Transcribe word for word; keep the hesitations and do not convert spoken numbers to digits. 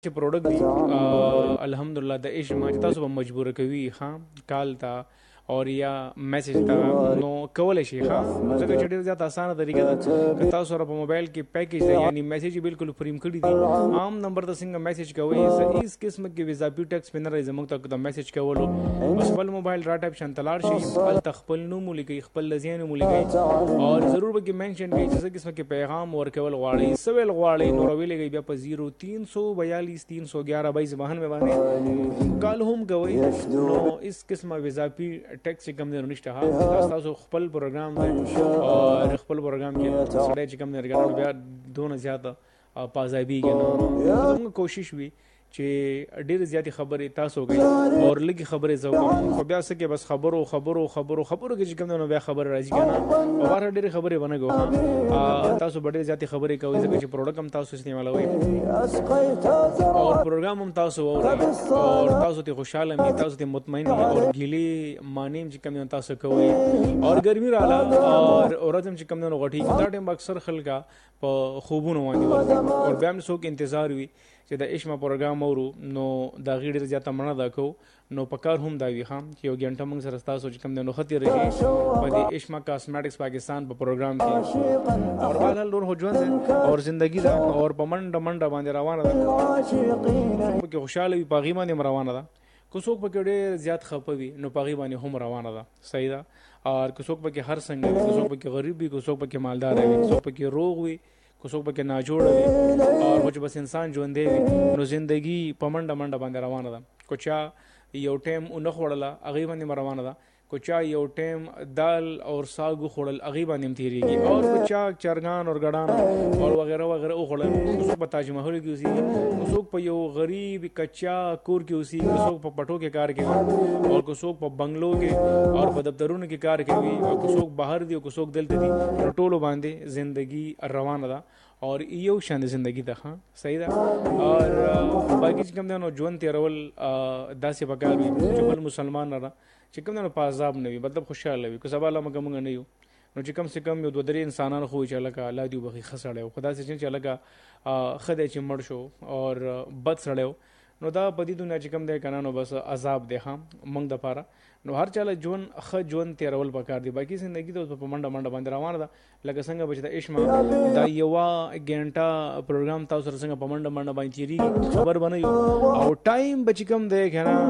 چې پروډکټ دی الحمدلله د عشق ما چې تاسو به مجبور کوي ښه کال ته اور یا میسج ته نو کولای شي ښه ځکه چې ډېر زیات اسانه طریقه ده که تاسو سره په موبایل کې پیکیج دی یعنی میسج بالکل فریم کړي دي عام نمبر ته څنګه میسج کوئ هیڅ قسم کې اضافي ټیکس پې نه راځي زموږ ته د میسج کولو بس خپل موبایل را ټایپ شان ته لاړ شي هلته خپل نوم ولیکئ خپل لذیذ نوم ولیکئ اور ضرور به کې مینشن کړئ چې څه قسمه کې پیغام ورکول غواړئ څه ویل غواړئ نو راویلېږئ بیا په زیرو تین سو بیالیس تین سو ګیارہ بایس بهانوے باندې کال هم کوئ نو هیڅ قسمه اضافي ټیکس چې کوم دی نو نشته ها تاسو خپل پروګرام دی اور خپل پروګرام کې سړی چې کوم دی ورګنه بیا دونه زیاته پازایبیږي نو زموږ کوشش وي چې ډېر زیاتې خبرې تاسو کوي اور لږې خبرې زه وکړم خو بیا څه کې بس خبرو خبرو خبرو خبرو کې چې کوم دی نو بیا خبرې راځي که نه په بهر ډېرې خبرې به نه کوو تاسو به ډېرې زیاتې خبرې کوئ ځکه چې پروډکټ هم تاسو استعمالوئ اور پروګرام هم تاسو واورئ اور تاسو ته خوشحاله وي تاسو ته مطمئن وي اور ګیلې مانې هم چې کوم دی تاسو کوئ اور ګرمي راغله اور ورځ هم چې کوم دی نو غټېږي دا ټایم به اکثر خلکه په خوبونو باندې ورځي اور بیا هم څوک انتظار وي چې د عشق پروګرام اورو نو د هغې ډېر زیاته مڼه ده کوو نو په کار هم دا وي ښه چې یو ګنټه موږ سره ستاسو چې کوم دی نو ښه تېره شي په دې عشق کاسمیټکس پاکستان په پروګرام کې اور بهرحال نور خو ژوند دی اور زندګي ده اور په منډه منډه باندې روانه ده پکې خوشحاله وي په هغې باندې هم روانه ده که څوک پکې ډېر زیات خفه وي نو په هغې باندې هم روانه ده صحیح ده اور که څوک پکې هر څنګه وي که څوک پکې غریب وي که څوک پکې مالدار وي که څوک پکې روغ وي که څوک پکې ناجوړه وي اور خو چې بس انسان ژوندی وي نو زندګي په منډه منډه باندې روانه ده که چا یو ټایم ونه خوړله هغې باندې هم روانه ده که چا یو ټایم دال اور ساګ وخوړل هغې باندې هم تېرېږي اور که چا چرګان اور ګډان اور وغیره وغیره وخوړل که څوک په تاج محل کې اوسېږي که څوک په یو غریب کچا کور کې اوسېږي که څوک په پټو کې کار کوي اور که څوک په بنګلو کې اور په دفترونو کې کار کوي او که څوک بهر دی او که څوک دلته دي نو ټولو باندې زندګي روانه ده اور یو شان زندگی ده ښه صحیح ده اور باقي چې کوم دی نو ژوند تېرول داسې پکار وي چې بل مسلمان نه چې کوم دی نو په عذاب نه وي مطلب خوشحاله وي که سبا الله مګه موږ نه یو نو چې کم سے کم یو دوه درې انسانان خو چې هلکه الله دې وبخي ښه سړی و خو داسې چې هلکه ښه دی چې مړ شو اور بد سړی و نو دا په دې دنیا چې کوم دی که نه نو بس عذاب دی ښه موږ دپاره نو هر چاله ژوند ښه ژوند تېرول پکار دی باقي زندګي ته اوس په منډه منډه باندې روانه ده لکه څنګه به چې د عشق دا یوه ګنټه پروګرام تاسو سره څنګه په منډه منډه باندې تېرېږي خبر به نه یو او ټایم به چې کوم دی که نه